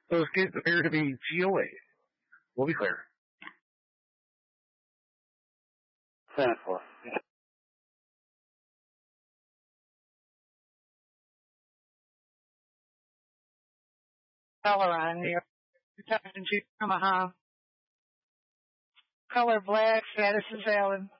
Those kids appear to be GOA. We'll be clear. Senate for. Color on here. You're talking to Omaha. Color black, status is valid.